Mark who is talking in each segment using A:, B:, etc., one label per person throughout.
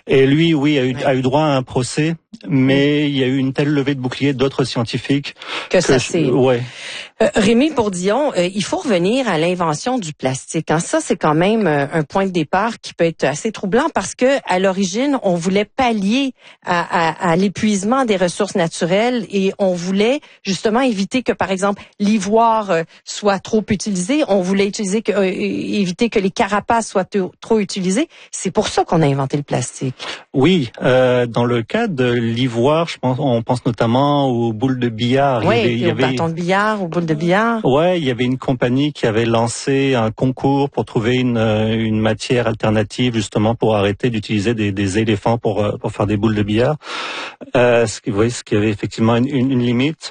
A: Et lui, oui, a eu droit à un procès, mais il y a eu une telle levée de bouclier d'autres scientifiques
B: que ça c'est.
A: Ouais.
B: Rémi Bourdillon, il faut revenir à l'invention du plastique. Hein. Ça, c'est quand même un point de départ qui peut être assez troublant parce que à l'origine, on voulait pallier à l'épuisement des ressources naturelles et on voulait justement éviter que, par exemple, l'ivoire soit trop utilisé. On voulait éviter que les carapaces soient trop utilisées. C'est pour ça qu'on a inventé le plastique.
A: Oui, dans le cas de l'ivoire, on pense notamment aux boules de billard.
B: Oui, il y avait bâtons de billard, aux boules de billard.
A: Ouais, il y avait une compagnie qui avait lancé un concours pour trouver une matière alternative justement pour arrêter d'utiliser des éléphants pour faire des boules de billard. Ce qui avait effectivement une limite.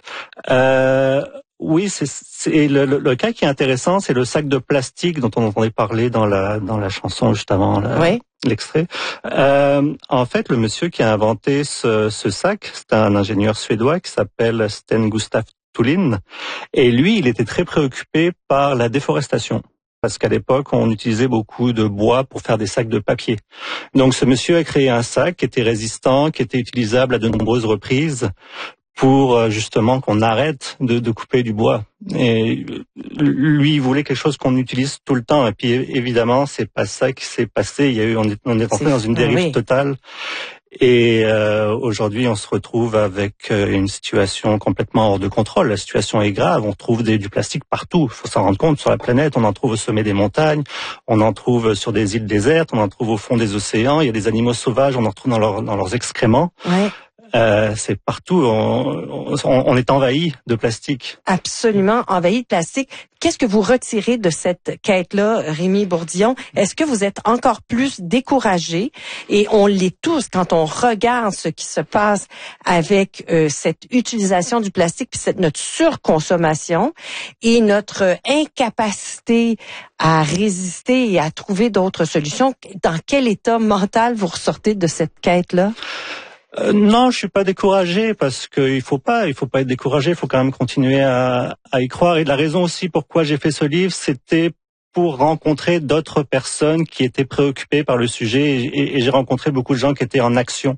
A: Oui, c'est le cas qui est intéressant, c'est le sac de plastique dont on entendait parler dans la chanson juste avant l'extrait. En fait, le monsieur qui a inventé ce sac, c'est un ingénieur suédois qui s'appelle Sten Gustaf Thulin, et lui, il était très préoccupé par la déforestation. Parce qu'à l'époque, on utilisait beaucoup de bois pour faire des sacs de papier. Donc, ce monsieur a créé un sac qui était résistant, qui était utilisable à de nombreuses reprises, pour justement qu'on arrête de couper du bois. Et lui, il voulait quelque chose qu'on utilise tout le temps. Et puis évidemment, c'est pas ça qui s'est passé. On est entré dans une dérive totale. Et aujourd'hui, on se retrouve avec une situation complètement hors de contrôle. La situation est grave. On trouve du plastique partout. Il faut s'en rendre compte. Sur la planète, on en trouve au sommet des montagnes, on en trouve sur des îles désertes, on en trouve au fond des océans. Il y a des animaux sauvages, on en retrouve dans leurs excréments.
B: Ouais.
A: C'est partout. On est envahi de plastique.
B: Absolument envahi de plastique. Qu'est-ce que vous retirez de cette quête-là, Rémi Bourdillon? Est-ce que vous êtes encore plus découragé? Et on l'est tous quand on regarde ce qui se passe avec cette utilisation du plastique, puis notre surconsommation et notre incapacité à résister et à trouver d'autres solutions. Dans quel état mental vous ressortez de cette quête-là?
A: Non, je suis pas découragé parce qu'il faut pas être découragé. Il faut quand même continuer à y croire. Et la raison aussi pourquoi j'ai fait ce livre, c'était pour rencontrer d'autres personnes qui étaient préoccupées par le sujet et j'ai rencontré beaucoup de gens qui étaient en action.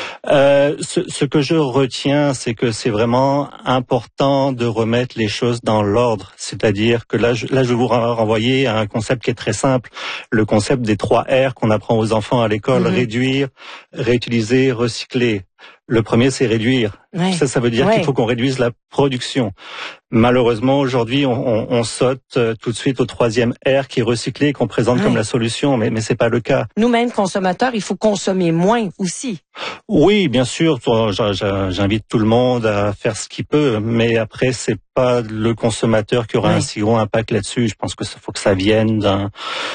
A: Ce que je retiens, c'est que c'est vraiment important de remettre les choses dans l'ordre. C'est-à-dire que là, je vais vous renvoyer à un concept qui est très simple, le concept des 3 R qu'on apprend aux enfants à l'école, réduire, réutiliser, recycler. Le premier, c'est réduire. Ouais. Ça veut dire qu'il faut qu'on réduise la production. Malheureusement, aujourd'hui, on saute tout de suite au 3e R qui est recyclé, qu'on présente comme la solution, mais c'est pas le cas.
B: Nous-mêmes, consommateurs, il faut consommer moins aussi.
A: Oui, bien sûr. J'invite tout le monde à faire ce qu'il peut, mais après, c'est pas le consommateur qui aura un si gros impact là-dessus. Je pense que faut que ça vienne d'un.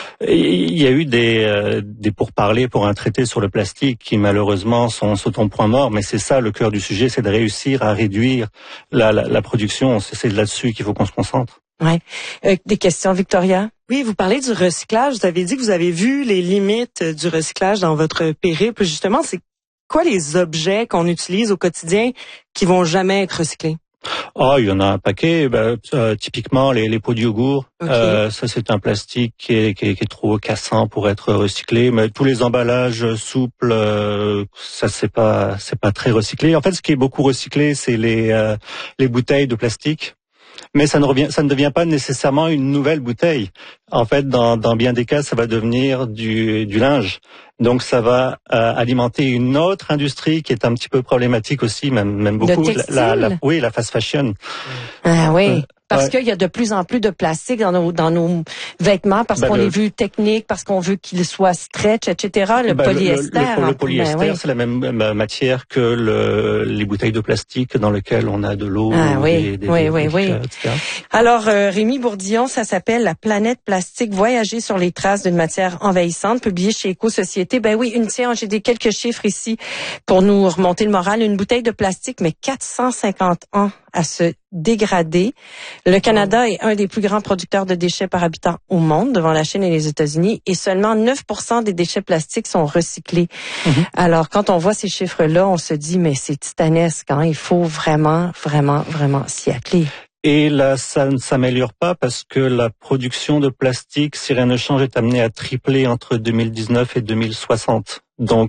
A: Il y a eu des pourparlers pour un traité sur le plastique qui malheureusement sont au point mort, mais c'est ça le cœur du sujet, c'est de réussir à réduire la production. C'est là-dessus qu'il faut qu'on se concentre.
B: Ouais. Des questions, Victoria?
C: Oui, vous parlez du recyclage. Vous avez dit que vous avez vu les limites du recyclage dans votre périple. Justement, c'est quoi les objets qu'on utilise au quotidien qui vont jamais être recyclés?
A: Il y en a un paquet. Typiquement, les pots de yogourt. Ça, c'est un plastique qui est trop cassant pour être recyclé. Mais tous les emballages souples, ça c'est pas très recyclé. En fait, ce qui est beaucoup recyclé, c'est les bouteilles de plastique. Mais ça ne devient pas nécessairement une nouvelle bouteille. En fait, dans bien des cas, ça va devenir du linge. Donc, ça va alimenter une autre industrie qui est un petit peu problématique aussi, même beaucoup. La fast fashion.
B: Ah oui. Parce qu'il y a de plus en plus de plastique dans nos vêtements, parce qu'on les veut techniques, parce qu'on veut qu'ils soient stretch, etc. Le polyester.
A: Le polyester, c'est la même matière que les bouteilles de plastique dans lesquelles on a de l'eau.
B: Oui.
A: Etc.
B: Alors, Rémi Bourdillon, ça s'appelle La planète plastique, voyager sur les traces d'une matière envahissante, publié chez Éco-Société. J'ai quelques chiffres ici pour nous remonter le moral. Une bouteille de plastique, mais 450 ans à se dégrader. Le Canada est un des plus grands producteurs de déchets par habitant au monde, devant la Chine et les États-Unis, et seulement 9% des déchets plastiques sont recyclés. Alors, quand on voit ces chiffres-là, on se dit, mais c'est titanesque, hein? Il faut vraiment, vraiment, vraiment s'y atteler.
A: Et là, ça ne s'améliore pas parce que la production de plastique, si rien ne change, est amenée à tripler entre 2019 et 2060. Donc,